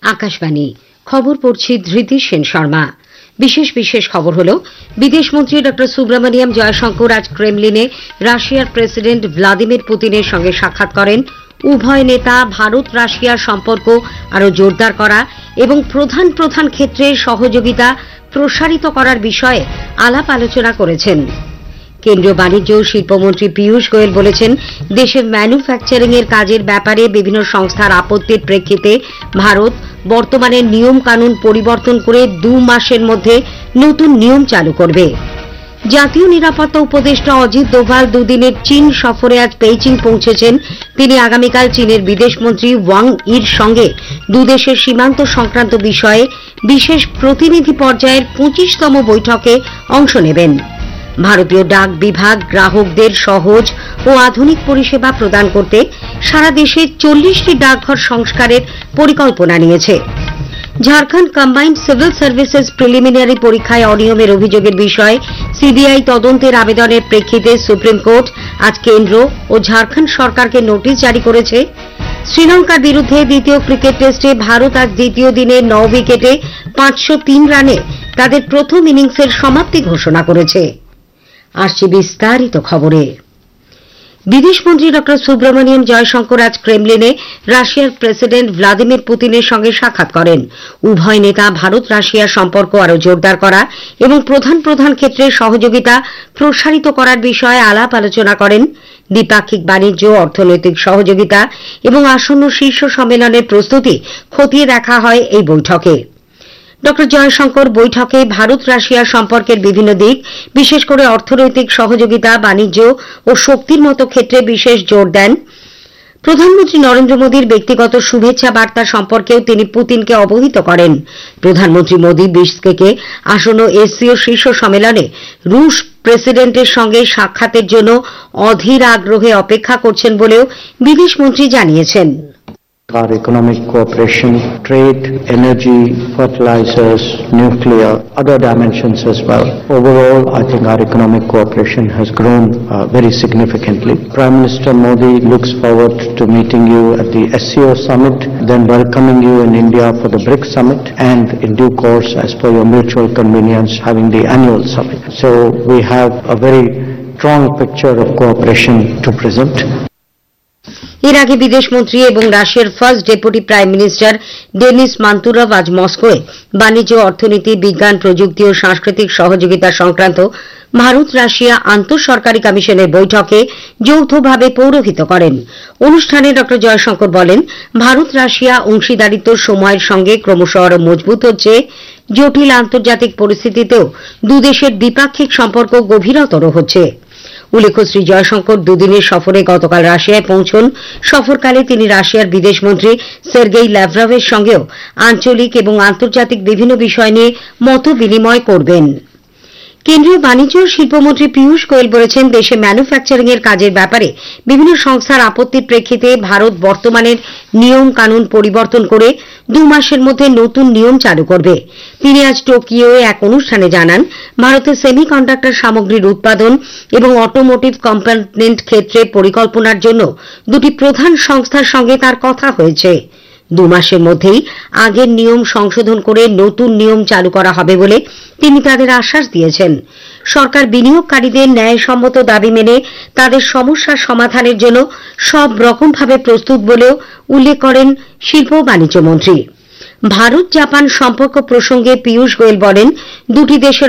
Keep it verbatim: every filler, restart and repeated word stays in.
আকাশবাণী খবর পড়ছি ধৃতি সেন শর্মা। বিশেষ বিশেষ খবর হল, বিদেশমন্ত্রী ডক্টর সুব্রমণিয়াম জয়শঙ্কর আজ ক্রেমলিনে রাশিয়ার প্রেসিডেন্ট ভ্লাদিমির পুতিনের সঙ্গে সাক্ষাৎ করেন। উভয় নেতা ভারত রাশিয়ার সম্পর্ক আরও জোরদার করা এবং প্রধান প্রধান ক্ষেত্রে সহযোগিতা প্রসারিত করার বিষয়ে আলাপ আলোচনা করেছেন। কেন্দ্রীয় বাণিজ্য ও শিল্পমন্ত্রী পীযূষ গোয়েল বলেছেন, দেশে ম্যানুফ্যাকচারিং এর কাজের ব্যাপারে বিভিন্ন সংস্থার আপত্তির প্রেক্ষিতে ভারত বর্তমানে নিয়ম কানুন পরিবর্তন করে দু মাসের মধ্যে নতুন নিয়ম চালু করবে। জাতীয় নিরাপত্তা উপদেষ্টা অজিত দোভাল দুদিনের চীন সফরে আজ বেইজিং পৌঁছেছেন। তিনি আগামীকাল চীনের বিদেশমন্ত্রী ওয়াং ইর সঙ্গে দুদেশের সীমান্ত সংক্রান্ত বিষয়ে বিশেষ প্রতিনিধি পর্যায়ের পঁচিশতম বৈঠকে অংশ নেবেন। ভারতীয় ডাক বিভাগ গ্রাহকদের সহজ ও আধুনিক পরিষেবা প্রদান করতে সারা দেশে চল্লিশটি ডাকঘর সংস্কারের পরিকল্পনা নিয়েছে। Jharkhand combined civil services preliminary পরীক্ষায় অনিয়মের অভিযোগের বিষয়ে সিবিআই তদন্তের আবেদনের প্রেক্ষিতে সুপ্রিম কোর্ট আজ কেন্দ্র ও ঝাড়খণ্ড সরকারকে নোটিশ জারি করেছে। শ্রীলঙ্কার বিরুদ্ধে দ্বিতীয় ক্রিকেট টেস্টে ভারত আজ দ্বিতীয় দিনে ন উইকেটে পাঁচশো তিন রানে তাদের প্রথম ইনিংসের সমাপ্তি ঘোষণা করেছে। আসছে বিস্তারিত খবরে। বিদেশমন্ত্রী ডক্টর সুব্রমণিয়াম জয়শঙ্কর আজ ক্রেমলিনে রাশিয়ার প্রেসিডেন্ট ভ্লাদিমির পুতিনের সঙ্গে সাক্ষাৎ করেন। উভয় নেতা ভারত রাশিয়ার সম্পর্ক আরও জোরদার করা এবং প্রধান প্রধান ক্ষেত্রে সহযোগিতা প্রসারিত করার বিষয়ে আলাপ আলোচনা করেন। দ্বিপাক্ষিক বাণিজ্য, অর্থনৈতিক সহযোগিতা এবং আসন্ন শীর্ষ সম্মেলনের প্রস্তুতি খতিয়ে দেখা হয় এই বৈঠকে। ডক্টর জয়শঙ্কর বৈঠকে ভারত রাশিয়া সম্পর্কের বিভিন্ন দিক, বিশেষ করে অর্থনৈতিক সহযোগিতা, বাণিজ্য ও শক্তির মতো ক্ষেত্রে বিশেষ জোর দেন। প্রধানমন্ত্রী নরেন্দ্র মোদীর ব্যক্তিগত শুভেচ্ছা বার্তা সম্পর্কেও তিনি পুতিনকে অবহিত করেন। প্রধানমন্ত্রী মোদী বিশকেকে আসন্ন এসসিও শীর্ষ সম্মেলনে রুশ প্রেসিডেন্টের সঙ্গে সাক্ষাতের জন্য অধীর আগ্রহে অপেক্ষা করছেন বলেও বিদেশমন্ত্রী জানিয়েছেন। Our economic cooperation, trade, energy, fertilizers, nuclear, other dimensions as well. Overall, I think our economic cooperation has grown uh, very significantly. Prime Minister Modi looks forward to meeting you at the S C O summit, then welcoming you in India for the BRICS summit, and in due course, as per your mutual convenience, having the annual summit. So we have a very strong picture of cooperation to present. এর আগে বিদেশমন্ত্রী এবং রাশিয়ার first deputy prime minister Dennis মান্তুরভ আজ মস্কোয় বাণিজ্য, অর্থনীতি, বিজ্ঞান, প্রযুক্তি ও সাংস্কৃতিক সহযোগিতা সংক্রান্ত ভারত রাশিয়া আন্তঃসরকারি কমিশনের বৈঠকে যৌথভাবে পৌরোহিত্য করেন। অনুষ্ঠানে ডক্টর জয়শঙ্কর বলেন, ভারত রাশিয়া অংশীদারিত্ব সময়ের সঙ্গে ক্রমশ আরও মজবুত হচ্ছে। জটিল আন্তর্জাতিক পরিস্থিতিতেও দুদেশের দ্বিপাক্ষিক সম্পর্ক গভীরতর হচ্ছে। উল্লেখ্য, শ্রী জয়শঙ্কর দুদিনের সফরে গতকাল রাশিয়ায় পৌঁছন। সফরকালে তিনি রাশিয়ার বিদেশমন্ত্রী সের্গেই ল্যাভরভের সঙ্গেও আঞ্চলিক এবং আন্তর্জাতিক বিভিন্ন বিষয় নিয়ে মত বিনিময় করবেন। কেন্দ্রীয় বাণিজ্য ও শিল্পমন্ত্রী পীযূষ গোয়েল বলেছেন, দেশে ম্যানুফ্যাকচারিং এর কাজের ব্যাপারে বিভিন্ন সংস্থার আপত্তির প্রেক্ষিতে ভারত বর্তমানের নিয়ম কানুন পরিবর্তন করে দু মাসের মধ্যে নতুন নিয়ম চালু করবে। তিনি আজ টোকিওয়ে এক অনুষ্ঠানে জানান, ভারতের সেমিকন্ডাক্টর সামগ্রীর উৎপাদন এবং অটোমোটিভ কম্পোনেন্ট ক্ষেত্রে পরিকল্পনার জন্য দুটি প্রধান সংস্থার সঙ্গে তার কথা হয়েছে। দু মাসের মধ্যেই আগের নিয়ম সংশোধন করে নতুন নিয়ম চালু করা হবে বলে তিনি তাদের আশ্বাস দিয়েছেন। সরকার বিনিয়োগকারীদের ন্যায়সম্মত দাবি মেনে তাদের সমস্যার সমাধানের জন্য সব রকমভাবে প্রস্তুত বলেও উল্লেখ করেন শিল্প ও বাণিজ্য মন্ত্রী। ভারত জাপান সম্পর্ক প্রসঙ্গে পীযূষ গোয়েল বলেন, দুটি দেশের